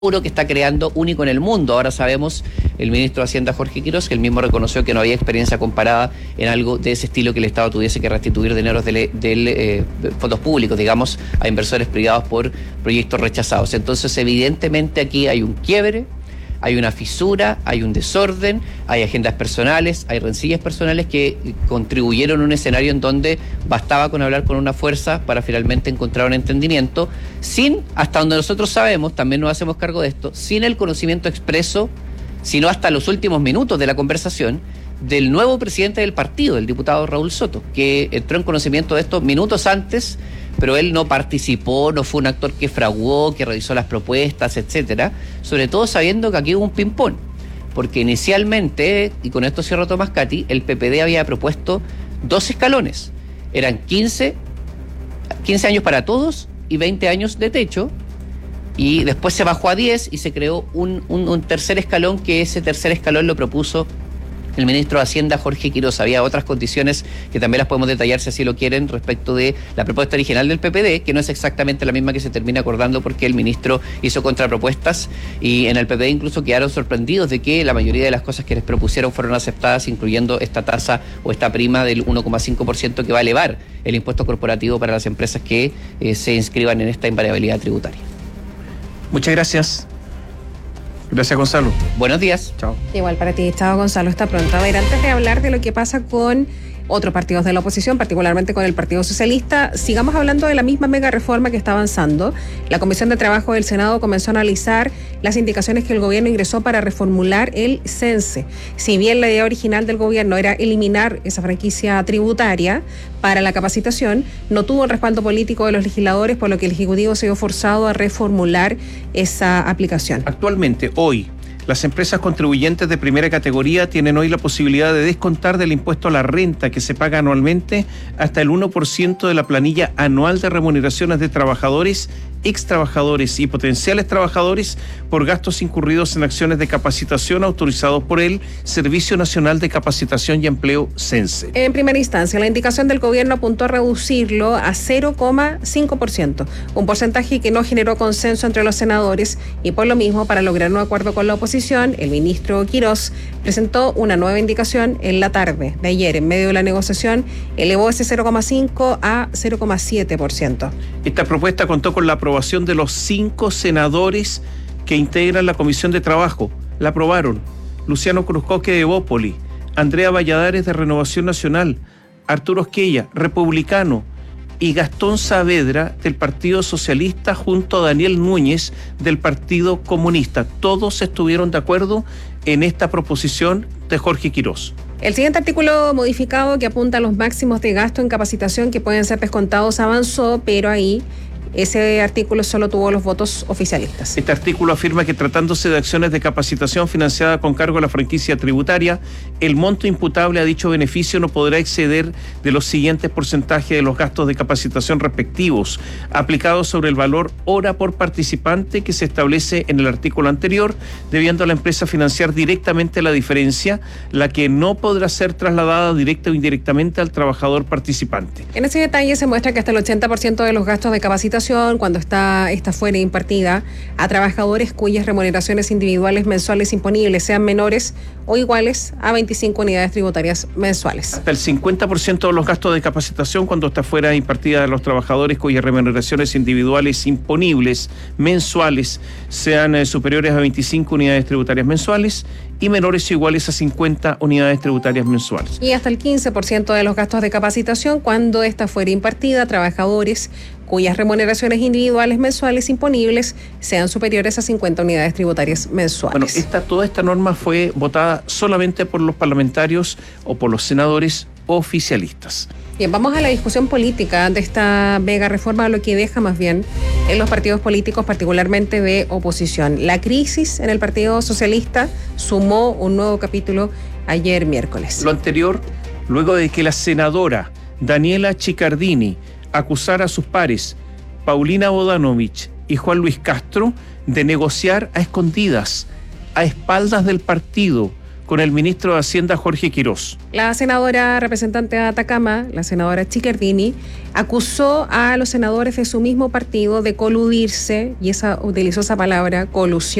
que está creando único en el mundo. Ahora sabemos, el ministro de Hacienda, Jorge Quiroz, que él mismo reconoció que no había experiencia comparada en algo de ese estilo, que el Estado tuviese que restituir dineros de fondos públicos, digamos, a inversores privados por proyectos rechazados. Entonces, evidentemente aquí hay un quiebre, hay una fisura, hay un desorden, hay agendas personales, hay rencillas personales que contribuyeron a un escenario en donde bastaba con hablar con una fuerza para finalmente encontrar un entendimiento, sin, hasta donde nosotros sabemos, también nos hacemos cargo de esto, sin el conocimiento expreso, sino hasta los últimos minutos de la conversación, del nuevo presidente del partido, el diputado Raúl Soto, que entró en conocimiento de esto minutos antes, pero él no participó, no fue un actor que fraguó, que revisó las propuestas, etcétera, sobre todo sabiendo que aquí hubo un ping-pong, porque inicialmente, y con esto cierro Tomás Cati, el PPD había propuesto 2 escalones, eran 15 años para todos y 20 años de techo, y después se bajó a 10 y se creó un tercer escalón, que ese tercer escalón lo propuso el ministro de Hacienda, Jorge Quiroz. Había otras condiciones que también las podemos detallar si así lo quieren, respecto de la propuesta original del PPD, que no es exactamente la misma que se termina acordando, porque el ministro hizo contrapropuestas y en el PPD incluso quedaron sorprendidos de que la mayoría de las cosas que les propusieron fueron aceptadas, incluyendo esta tasa o esta prima del 1,5% que va a elevar el impuesto corporativo para las empresas que se inscriban en esta invariabilidad tributaria. Muchas gracias. Gracias, Gonzalo. Buenos días. Chao. Igual para ti, chao, Gonzalo. Está pronto. A ver, antes de hablar de lo que pasa con otros partidos de la oposición, particularmente con el Partido Socialista, sigamos hablando de la misma mega reforma que está avanzando. La Comisión de Trabajo del Senado comenzó a analizar las indicaciones que el gobierno ingresó para reformular el CENSE. Si bien la idea original del gobierno era eliminar esa franquicia tributaria para la capacitación, no tuvo el respaldo político de los legisladores, por lo que el Ejecutivo se vio forzado a reformular esa aplicación. Actualmente, hoy, las empresas contribuyentes de primera categoría tienen hoy la posibilidad de descontar del impuesto a la renta que se paga anualmente hasta el 1% de la planilla anual de remuneraciones de trabajadores, extrabajadores y potenciales trabajadores por gastos incurridos en acciones de capacitación autorizados por el Servicio Nacional de Capacitación y Empleo, CENSE. En primera instancia, la indicación del gobierno apuntó a reducirlo a 0,5%, un porcentaje que no generó consenso entre los senadores, y por lo mismo, para lograr un acuerdo con la oposición, el ministro Quiroz presentó una nueva indicación en la tarde de ayer. En medio de la negociación, elevó ese 0,5 a 0,7%. Esta propuesta contó con la aprobación de los 5 senadores que integran la Comisión de Trabajo. La aprobaron Luciano Cruzcoque de Bópoli, Andrea Valladares de Renovación Nacional, Arturo Esquella, republicano, y Gastón Saavedra del Partido Socialista, junto a Daniel Núñez del Partido Comunista. Todos estuvieron de acuerdo en esta proposición de Jorge Quiroz. El siguiente artículo modificado, que apunta a los máximos de gasto en capacitación que pueden ser descontados, avanzó, pero ahí ese artículo solo tuvo los votos oficialistas. Este artículo afirma que, tratándose de acciones de capacitación financiada con cargo a la franquicia tributaria, el monto imputable a dicho beneficio no podrá exceder de los siguientes porcentajes de los gastos de capacitación respectivos, aplicados sobre el valor hora por participante que se establece en el artículo anterior, debiendo la empresa financiar directamente la diferencia, la que no podrá ser trasladada directa o indirectamente al trabajador participante. En ese detalle se muestra que hasta el 80% de los gastos de capacitación, cuando esta fuera impartida a trabajadores cuyas remuneraciones individuales mensuales imponibles sean menores o iguales a 25 unidades tributarias mensuales. Hasta el 50% de los gastos de capacitación, cuando esta fuera impartida a los trabajadores cuyas remuneraciones individuales imponibles mensuales sean superiores a 25 unidades tributarias mensuales y menores o iguales a 50 unidades tributarias mensuales. Y hasta el 15% de los gastos de capacitación, cuando esta fuera impartida a trabajadores cuyas remuneraciones individuales mensuales imponibles sean superiores a 50 unidades tributarias mensuales. Bueno, toda esta norma fue votada solamente por los parlamentarios o por los senadores oficialistas. Bien, vamos a la discusión política de esta mega reforma, lo que deja más bien en los partidos políticos, particularmente de oposición. La crisis en el Partido Socialista sumó un nuevo capítulo ayer miércoles. Lo anterior, luego de que la senadora Daniela Chiccardini acusara a sus pares, Paulina Bodanovich y Juan Luis Castro, de negociar a escondidas, a espaldas del partido, con el ministro de Hacienda, Jorge Quirós. La senadora representante de Atacama, la senadora Chiquerdini, acusó a los senadores de su mismo partido de coludirse, y utilizó esa palabra, colusión,